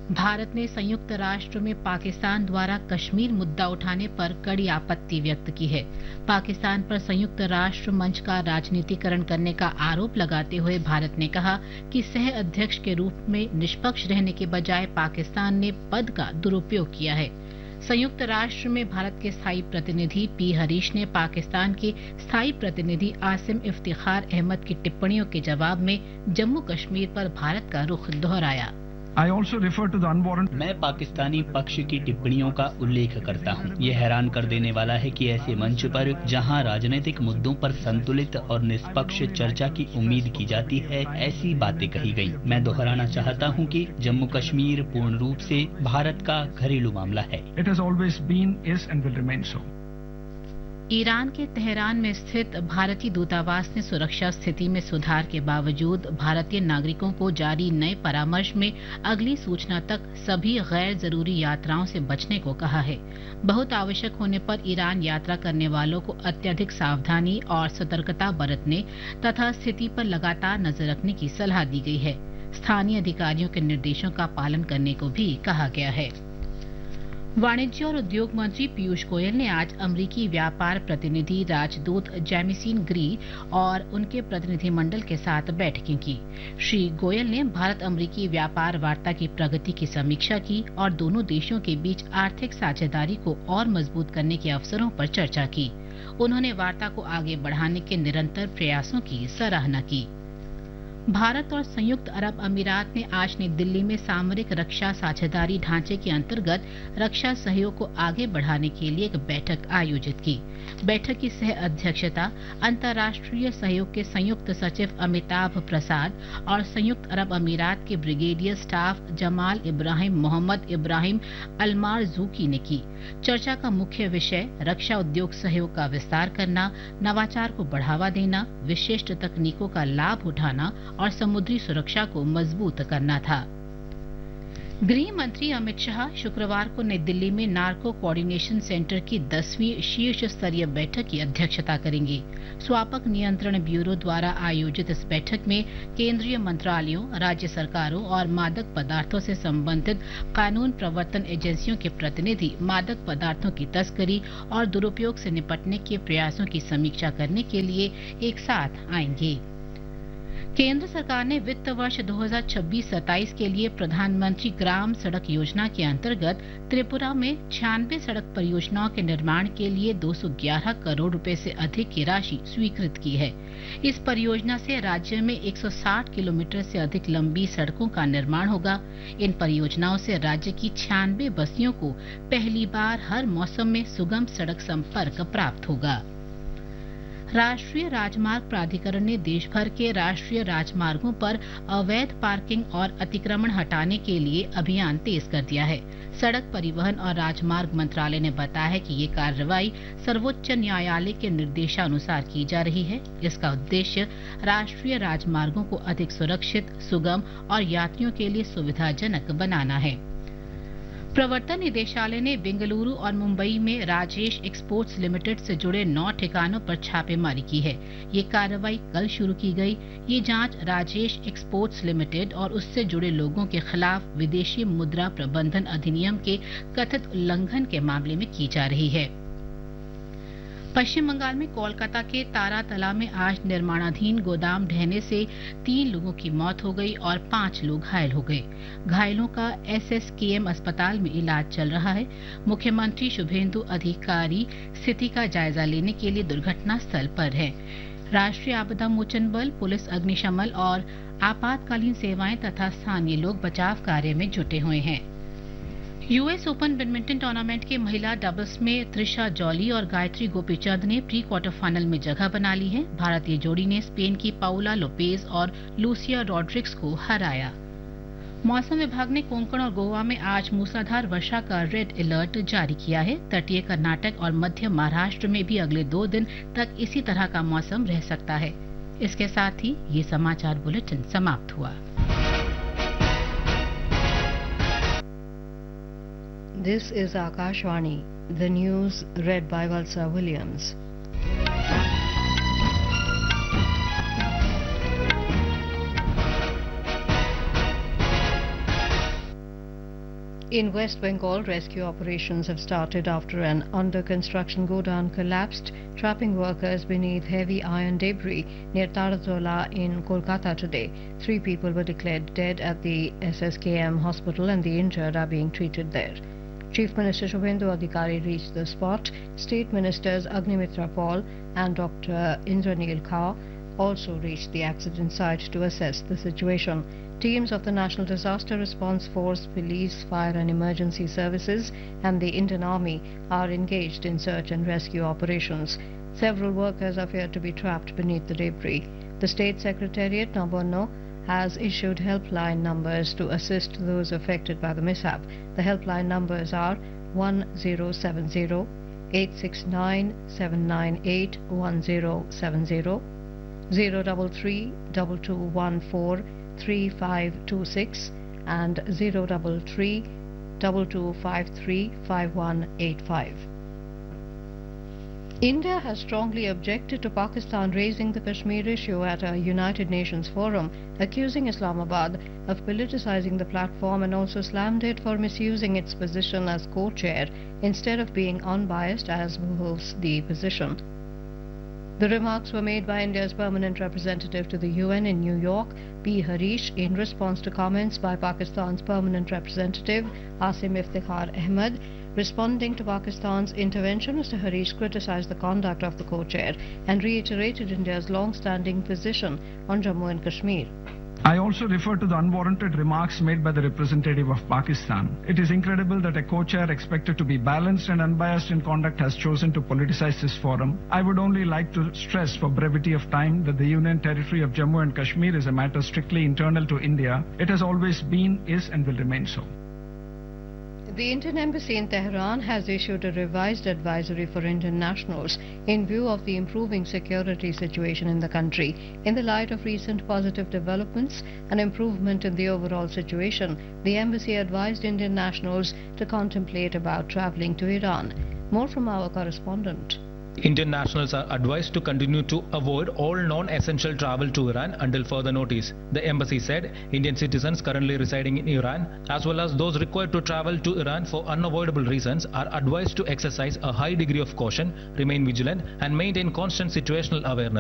भारत ने संयुक्त राष्ट्र में पाकिस्तान द्वारा कश्मीर मुद्दा उठाने पर कड़ी आपत्ति व्यक्त की है। पाकिस्तान पर संयुक्त राष्ट्र मंच का राजनीतिकरण करने का आरोप लगाते हुए भारत ने कहा कि सह अध्यक्ष के रूप में निष्पक्ष रहने के बजाय पाकिस्तान ने पद का दुरुपयोग किया है। संयुक्त राष्ट्र में भारत के स्थायी प्रतिनिधि पी हरीश ने पाकिस्तान के स्थायी प्रतिनिधि आसिम इफ्तिखार अहमद की टिप्पणियों के जवाब में जम्मू कश्मीर पर भारत का रुख दोहराया। मैं पाकिस्तानी पक्ष की टिप्पणियों का उल्लेख करता हूँ। ये हैरान कर देने वाला है कि ऐसे मंच पर जहाँ राजनीतिक मुद्दों पर संतुलित और निष्पक्ष चर्चा की उम्मीद की जाती है, ऐसी बातें कही गयी। मैं दोहराना चाहता हूँ कि जम्मू कश्मीर पूर्ण रूप से भारत का घरेलू मामला है। It has always been, is and will remain so. Iran के तेहरान में स्थित भारतीय दूतावास ने सुरक्षा स्थिति में सुधार के बावजूद भारतीय नागरिकों को जारी नए परामर्श में अगली सूचना तक सभी गैर जरूरी यात्राओं से बचने को कहा है। बहुत आवश्यक होने पर ईरान यात्रा करने वालों को अत्यधिक सावधानी और सतर्कता बरतने तथा स्थिति पर लगातार नजर रखने की सलाह दी गई है। स्थानीय अधिकारियों के निर्देशों का पालन करने को भी कहा गया है। वाणिज्य और उद्योग मंत्री पीयूष गोयल ने आज अमेरिकी व्यापार प्रतिनिधि राजदूत जेमिसन ग्री और उनके प्रतिनिधिमंडल के साथ बैठकें की। श्री गोयल ने भारत अमेरिकी व्यापार वार्ता की प्रगति की समीक्षा की और दोनों देशों के बीच आर्थिक साझेदारी को और मजबूत करने के अवसरों पर चर्चा की। उन्होंने वार्ता को आगे बढ़ाने के निरंतर प्रयासों की सराहना की। भारत और संयुक्त अरब अमीरात ने आज नई दिल्ली में सामरिक रक्षा साझेदारी ढांचे के अंतर्गत रक्षा सहयोग को आगे बढ़ाने के लिए एक बैठक आयोजित की। बैठक की सह अध्यक्षता अंतर्राष्ट्रीय सहयोग के संयुक्त सचिव अमिताभ प्रसाद और संयुक्त अरब अमीरात के ब्रिगेडियर स्टाफ जमाल इब्राहिम मोहम्मद इब्राहिम अलमारजूकी ने की। चर्चा का मुख्य विषय रक्षा उद्योग सहयोग का विस्तार करना, नवाचार को बढ़ावा देना, विशिष्ट तकनीकों का लाभ उठाना और समुद्री सुरक्षा को मजबूत करना था। गृह मंत्री अमित शाह शुक्रवार को नई दिल्ली में नार्को कोऑर्डिनेशन सेंटर की 10वीं शीर्ष स्तरीय बैठक की अध्यक्षता करेंगे। स्वापक नियंत्रण ब्यूरो द्वारा आयोजित इस बैठक में केंद्रीय मंत्रालयों, राज्य सरकारों और मादक पदार्थों से संबंधित कानून प्रवर्तन एजेंसियों के प्रतिनिधि मादक पदार्थों की तस्करी और दुरुपयोग से निपटने के प्रयासों की समीक्षा करने के लिए एक साथ आएंगे। केंद्र सरकार ने वित्त वर्ष 2026-27 के लिए प्रधानमंत्री ग्राम सड़क योजना के अंतर्गत त्रिपुरा में 96 सड़क परियोजनाओं के निर्माण के लिए 211 करोड़ रुपए से अधिक की राशि स्वीकृत की है। इस परियोजना से राज्य में 160 किलोमीटर से अधिक लंबी सड़कों का निर्माण होगा। इन परियोजनाओं से राज्य की 96 बस्तियों को पहली बार हर मौसम में सुगम सड़क संपर्क प्राप्त होगा। राष्ट्रीय राजमार्ग प्राधिकरण ने देश भर के राष्ट्रीय राजमार्गों पर अवैध पार्किंग और अतिक्रमण हटाने के लिए अभियान तेज कर दिया है। सड़क परिवहन और राजमार्ग मंत्रालय ने बताया है कि ये कार्रवाई सर्वोच्च न्यायालय के निर्देशानुसार की जा रही है। इसका उद्देश्य राष्ट्रीय राजमार्गों को अधिक सुरक्षित, सुगम और यात्रियों के लिए सुविधाजनक बनाना है। प्रवर्तन निदेशालय ने बेंगलुरु और मुंबई में राजेश एक्सपोर्ट्स लिमिटेड से जुड़े 9 ठिकानों पर छापेमारी की है। ये कार्रवाई कल शुरू की गई। ये जांच राजेश एक्सपोर्ट्स लिमिटेड और उससे जुड़े लोगों के खिलाफ विदेशी मुद्रा प्रबंधन अधिनियम के कथित उल्लंघन के मामले में की जा रही है। पश्चिम बंगाल में कोलकाता के तारातला में आज निर्माणाधीन गोदाम ढहने से 3 लोगों की मौत हो गई और 5 लोग घायल हो गए। घायलों का एसएसकेएम अस्पताल में इलाज चल रहा है। मुख्यमंत्री शुभेंदु अधिकारी स्थिति का जायजा लेने के लिए दुर्घटना स्थल पर है। राष्ट्रीय आपदा मोचन बल, पुलिस, अग्निशमन और आपातकालीन सेवाएं तथा स्थानीय लोग बचाव कार्य में जुटे हुए हैं। यूएस ओपन बैडमिंटन टूर्नामेंट के महिला डबल्स में त्रिशा जॉली और गायत्री गोपीचंद ने प्री क्वार्टर फाइनल में जगह बना ली है। भारतीय जोड़ी ने स्पेन की पाउला लोपेज और लूसिया रॉड्रिग्स को हराया। मौसम विभाग ने कोंकण और गोवा में आज मूसलाधार वर्षा का रेड अलर्ट जारी किया है। तटीय कर्नाटक और मध्य महाराष्ट्र में भी अगले 2 दिन तक इसी तरह का मौसम रह सकता है। इसके साथ ही ये समाचार बुलेटिन समाप्त हुआ। This is Akashvani, the news read by Valsa Williams. In West Bengal, rescue operations have started after an under-construction godown collapsed, trapping workers beneath heavy iron debris near Taratola in Kolkata today. 3 people were declared dead at the SSKM hospital and the injured are being treated there. Chief Minister Shubhendu Adhikari reached the spot. State Ministers Agnimitra Paul and Dr. Indranil Kaur also reached the accident site to assess the situation. Teams of the National Disaster Response Force, Police, Fire and Emergency Services and the Indian Army are engaged in search and rescue operations. Several workers are feared to be trapped beneath the debris. The State Secretariat, Nabarno, has issued helpline numbers to assist those affected by the mishap. The helpline numbers are 1070 869 798 1070, 033 2214 3526 and 033 2253 5185. India has strongly objected to Pakistan raising the Kashmir issue at a United Nations forum, accusing Islamabad of politicizing the platform and also slammed it for misusing its position as co-chair instead of being unbiased as behoves the position. The remarks were made by India's permanent representative to the UN in New York, P. Harish, in response to comments by Pakistan's permanent representative, Asim Iftikhar Ahmed. Responding to Pakistan's intervention, Mr. Harish criticized the conduct of the co-chair and reiterated India's long-standing position on Jammu and Kashmir. I also refer to the unwarranted remarks made by the representative of Pakistan. It is incredible that a co-chair expected to be balanced and unbiased in conduct has chosen to politicize this forum. I would only like to stress for brevity of time that the Union Territory of Jammu and Kashmir is a matter strictly internal to India. It has always been, is and will remain so. The Indian Embassy in Tehran has issued a revised advisory for Indian nationals in view of the improving security situation in the country. In the light of recent positive developments and improvement in the overall situation, the embassy advised Indian nationals to contemplate about travelling to Iran. More from our correspondent. Indian nationals are advised to continue to avoid all non-essential travel to Iran until further notice. The embassy said Indian citizens currently residing in Iran, as well as those required to travel to Iran for unavoidable reasons, are advised to exercise a high degree of caution, remain vigilant, and maintain constant situational awareness.